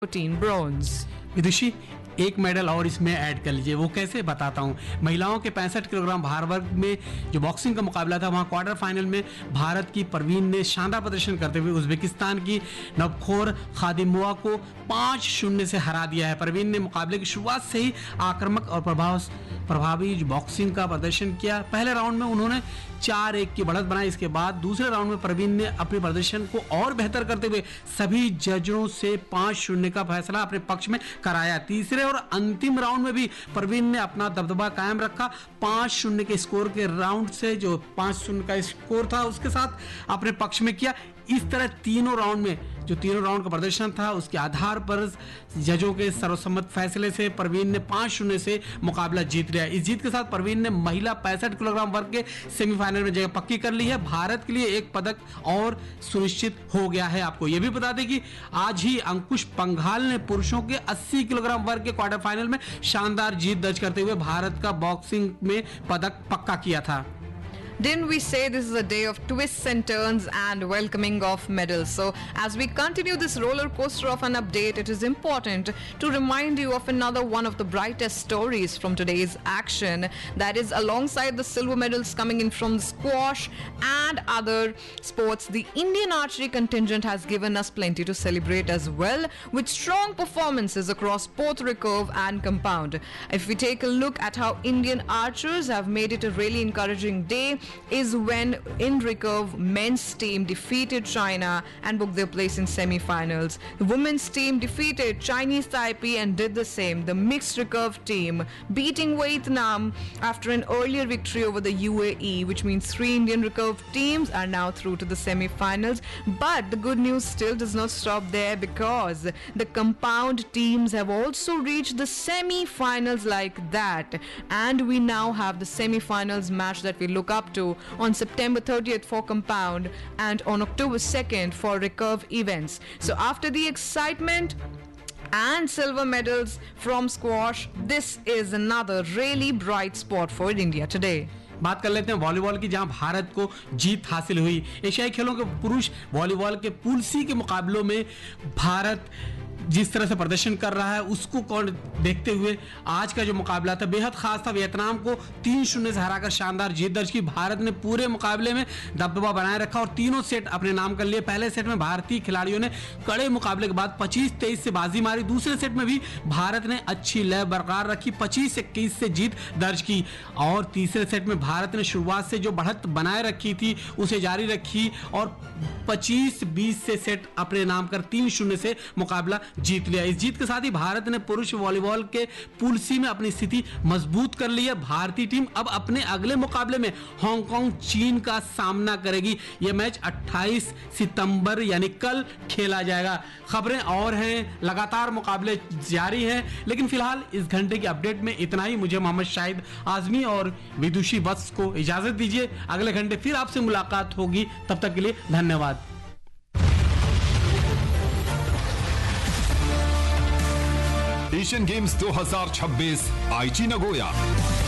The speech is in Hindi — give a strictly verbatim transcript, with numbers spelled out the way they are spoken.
fourteen bronze. विदुषी एक मेडल और इसमें ऐड कर लीजिए। वो कैसे बताता हूँ। महिलाओं के पैंसठ किलोग्राम भार वर्ग में जो बॉक्सिंग का मुकाबला था, वहाँ क्वार्टर फाइनल में भारत की परवीन ने शानदार प्रदर्शन करते हुए उज्बेकिस्तान की नवखोर खादिमोवा को पाँच शून्य से हरा दिया है। परवीन ने मुकाबले की शुरुआत से ही आक्रामक और प्रभाव प्रभावी बॉक्सिंग का प्रदर्शन किया। पहले राउंड में उन्होंने चार एक की बढ़त बनाई। इसके बाद दूसरे राउंड में परवीन ने अपने प्रदर्शन को और बेहतर करते हुए सभी जजों से पाँच शून्य का फैसला अपने पक्ष में कराया। तीसरे और अंतिम राउंड में भी परवीन ने अपना दबदबा कायम रखा। पाँच शून्य के स्कोर के राउंड से जो पाँच शून्य का स्कोर था उसके साथ अपने पक्ष में किया। इस तरह तीनों राउंड में जो तीनों राउंड का प्रदर्शन था उसके आधार पर जजों के सर्वसम्मत फैसले से परवीन ने पाँच शून्य से मुकाबला जीत लिया। इस जीत के साथ परवीन ने महिला पैंसठ किलोग्राम वर्ग के सेमीफाइनल में जगह पक्की कर ली है। भारत के लिए एक पदक और सुनिश्चित हो गया है। आपको यह भी बता दें कि आज ही अंकुश पंघाल ने पुरुषों के अस्सी किलोग्राम वर्ग के क्वार्टर फाइनल में शानदार जीत दर्ज करते हुए भारत का बॉक्सिंग में पदक पक्का किया था। Didn't we say this is a day of twists and turns and welcoming of medals? So as we continue this roller coaster of an update, it is important to remind you of another one of the brightest stories from today's action. That is, alongside the silver medals coming in from the squash and other sports, the Indian archery contingent has given us plenty to celebrate as well, with strong performances across both recurve and compound. If we take a look at how Indian archers have made it a really encouraging day, is when in recurve men's team defeated China and booked their place in semi-finals. The women's team defeated Chinese Taipei and did the same. The mixed recurve team beating Vietnam after an earlier victory over the U A E, which means three Indian recurve teams are now through to the semi-finals. But the good news still does not stop there, because the compound teams have also reached the semi-finals like that, and we now have the semi-finals match that we look up to on September thirtieth for compound and on October second for recurve events. So after the excitement and silver medals from squash, this is another really bright spot for India today. बात कर लेते हैं वॉलीबॉल की, जहां भारत को जीत हासिल हुई। एशियाई खेलों के पुरुष वॉलीबॉल के पूल सी के मुकाबलों में भारत जिस तरह से प्रदर्शन कर रहा है उसको कौन देखते हुए आज का जो मुकाबला था बेहद खास था। वियतनाम को तीन शून्य से हराकर शानदार जीत दर्ज की। भारत ने पूरे मुकाबले में दबदबा बनाए रखा और तीनों सेट अपने नाम कर लिए। पहले सेट में भारतीय खिलाड़ियों ने कड़े मुकाबले के बाद पच्चीस तेईस से बाजी मारी। दूसरे सेट में भी भारत ने अच्छी लय बरकरार रखी, पच्चीस इक्कीस से जीत दर्ज की। और तीसरे सेट में भारत ने शुरुआत से जो बढ़त बनाए रखी थी उसे जारी रखी और पच्चीस बीस से सेट अपने नाम कर तीन शून्य से मुकाबला जीत लिया। इस जीत के साथ ही भारत ने पुरुष वॉलीबॉल के पूल सी में अपनी स्थिति मजबूत कर ली है। भारतीय टीम अब अपने अगले मुकाबले में हांगकांग चीन का सामना करेगी। यह मैच अट्ठाईस सितंबर यानी कल खेला जाएगा। खबरें और हैं, लगातार मुकाबले जारी हैं, लेकिन फिलहाल इस घंटे की अपडेट में इतना ही। मुझे मोहम्मद शाहिद आजमी और विदुषी वत्स को इजाजत दीजिए। अगले घंटे फिर आपसे मुलाकात होगी, तब तक के लिए धन्यवाद। एशियन गेम्स दो हज़ार छब्बीस आईची नगोया।